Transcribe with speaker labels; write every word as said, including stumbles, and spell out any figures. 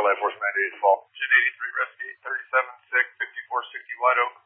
Speaker 1: Life Force mandated fall. Engine eighty-three, rescue eight thirty-seven, six, fifty-four sixty, wide open.